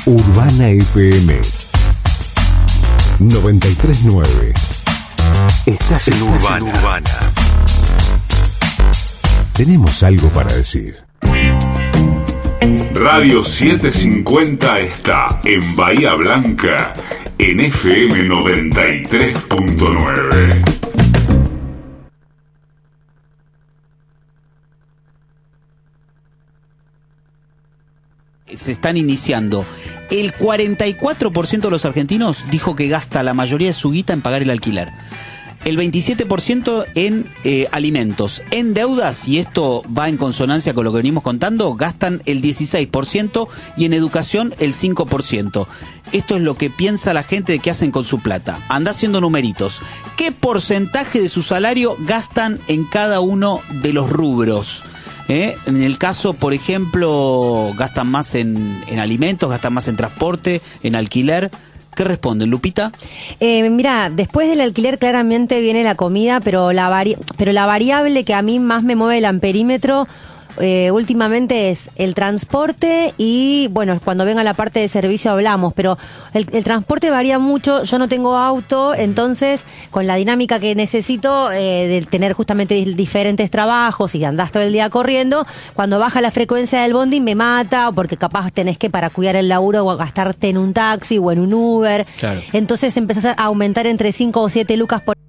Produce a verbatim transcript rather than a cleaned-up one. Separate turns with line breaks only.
Urbana F M noventa y tres punto nueve. Estás en Urbana. Urbana. Tenemos algo para decir.
Radio setecientos cincuenta está en Bahía Blanca en F M noventa y tres punto nueve.
Se están iniciando. El cuarenta y cuatro por ciento de los argentinos dijo que gasta la mayoría de su guita en pagar el alquiler. El veintisiete por ciento en eh, alimentos. En deudas, y esto va en consonancia con lo que venimos contando, gastan el dieciséis por ciento y en educación el cinco por ciento. Esto es lo que piensa la gente de qué hacen con su plata. Anda haciendo numeritos. ¿Qué porcentaje de su salario gastan en cada uno de los rubros? ¿Eh? En el caso, por ejemplo, gastan más en, en alimentos, gastan más en transporte, en alquiler. ¿Qué responden, Lupita?
Eh, mira, después del alquiler claramente viene la comida, pero la, vari- pero la variable que a mí más me mueve el amperímetro eh, últimamente es el transporte y, bueno, cuando venga la parte de servicio hablamos, pero el, el transporte varía mucho. Yo no tengo auto, entonces con la dinámica que necesito eh, de tener justamente diferentes trabajos y andás todo el día corriendo, cuando baja la frecuencia del bondi me mata, porque capaz tenés que para cuidar el laburo o gastarte en un taxi o en un Uber.
Claro.
Entonces empezás a aumentar entre cinco o siete lucas por